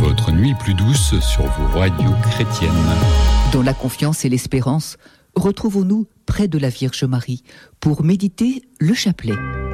votre nuit plus douce sur vos radios chrétiennes. Dans la confiance et l'espérance, retrouvons-nous près de la Vierge Marie pour méditer le chapelet.